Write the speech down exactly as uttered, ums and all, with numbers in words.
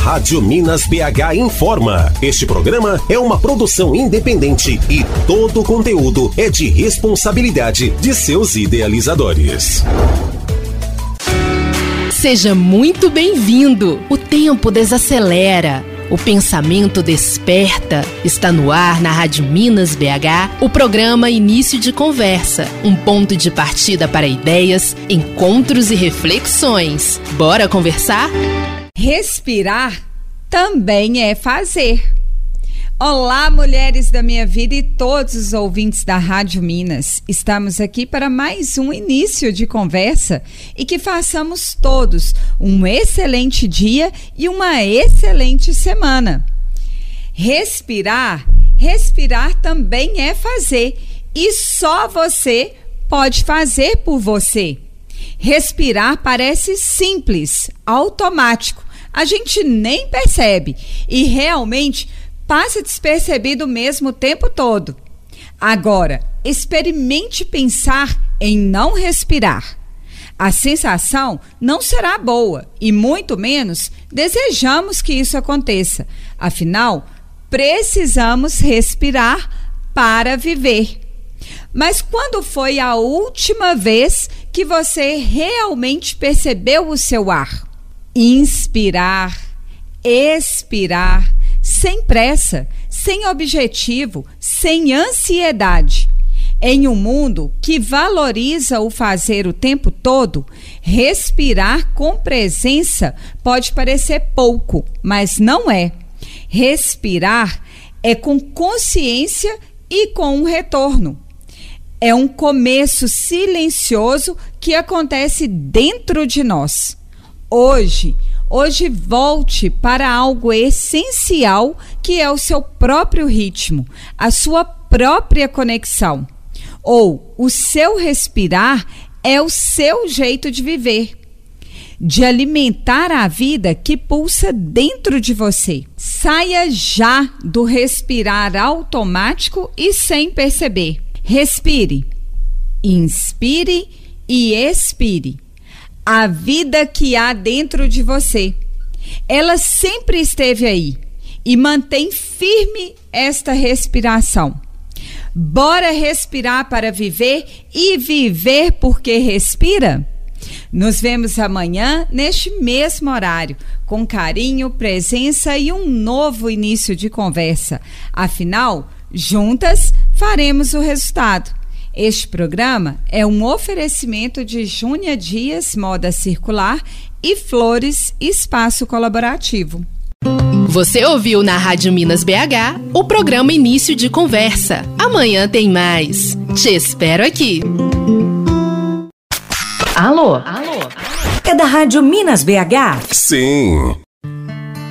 Rádio Minas B H informa. Este programa é uma produção independente e todo o conteúdo é de responsabilidade de seus idealizadores. Seja muito bem-vindo. O tempo desacelera. O pensamento desperta. Está no ar na Rádio Minas B H, o programa Início de Conversa, um ponto de partida para ideias, encontros e reflexões. Bora conversar? Respirar também é fazer. Olá, mulheres da minha vida e todos os ouvintes da Rádio Minas. Estamos aqui para mais um início de conversa e que façamos todos um excelente dia e uma excelente semana. Respirar, respirar também é fazer e só você pode fazer por você. Respirar parece simples, automático, a gente nem percebe e realmente passa despercebido mesmo o tempo todo. Agora, experimente pensar em não respirar. A sensação não será boa e muito menos desejamos que isso aconteça. Afinal, precisamos respirar para viver. Mas quando foi a última vez que você realmente percebeu o seu ar? Inspirar, expirar, sem pressa, sem objetivo, sem ansiedade. Em um mundo que valoriza o fazer o tempo todo, respirar com presença pode parecer pouco, mas não é. Respirar é com consciência e com um retorno. É um começo silencioso que acontece dentro de nós. Hoje, Hoje volte para algo essencial que é o seu próprio ritmo, a sua própria conexão. Ou o seu respirar é o seu jeito de viver, de alimentar a vida que pulsa dentro de você. Saia já do respirar automático e sem perceber. Respire, inspire e expire. A vida que há dentro de você, ela sempre esteve aí e mantém firme esta respiração. Bora respirar para viver e viver porque respira? Nos vemos amanhã neste mesmo horário, com carinho, presença e um novo início de conversa. Afinal, juntas faremos o resultado. Este programa é um oferecimento de Júnia Dias, Moda Circular e Flores, Espaço Colaborativo. Você ouviu na Rádio Minas B H o programa Início de Conversa. Amanhã tem mais. Te espero aqui. Alô? Alô? É da Rádio Minas B H? Sim.